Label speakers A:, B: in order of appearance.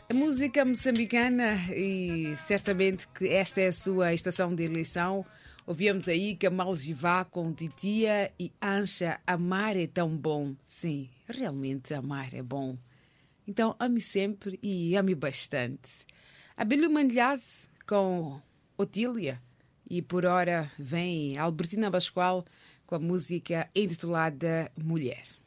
A: A música moçambicana, e certamente que esta é a sua estação de eleição. Ouvimos aí Kamal Jivá com Titia e Ancha. Amar é tão bom. Sim, realmente amar é bom. Então ame sempre e ame bastante. Abelio Mandilhaz com Otília. E por hora vem Albertina Pascoal com a música intitulada Mulher.